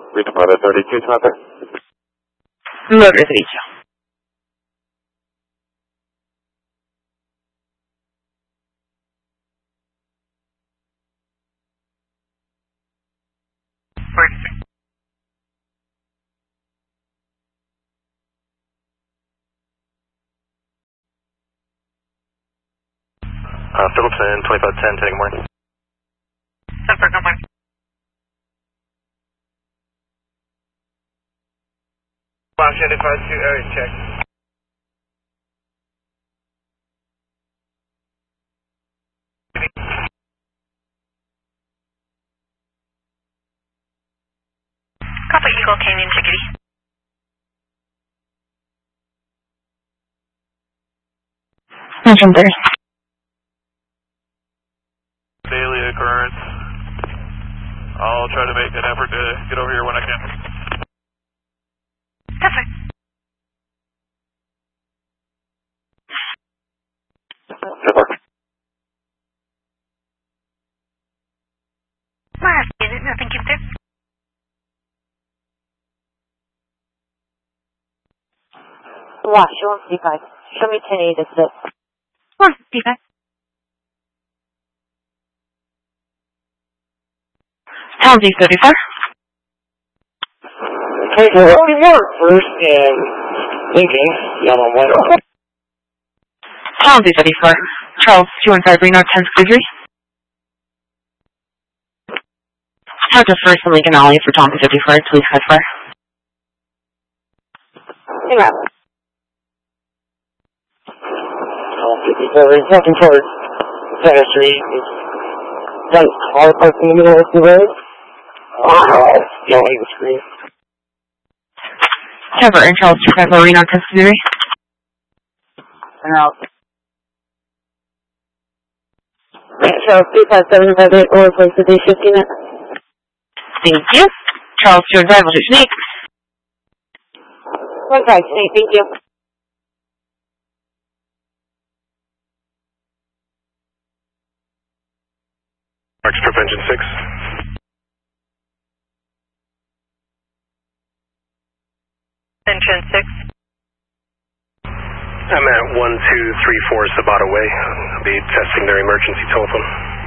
Redeploy 32 Mother. Lo servicio. Phillipson, 2510, taking morning. Good morning. Option 52, area check. Copy Eagle Canyon Chickadee. Mention 30. Daily occurrence. I'll try to make an effort to get over here when I can. Perfect. Good work. Last unit, nothing came through. Wash, you want C5. Show me 1080 to sit. One, D5. Townsy 34. Okay, so already worked first and thinking, yellow and white. Townsy 34. Charles 215 Reno 1063. Charger first and Lincoln Alley for Townsy 34. Please cut fire. Hang on. 57, looking towards Center Street. One car parked in the middle of the road. Wow, yelling the screen. Trevor and Charles 254 Reno 1063. And out. Charles 25758, or place the day 15 at. Thank you. Charles 205 will shoot Snake. One drive, Snake, thank you. Strip engine 6. Engine 6. I'm at 1234 Sabata Way. I'll be testing their emergency telephone.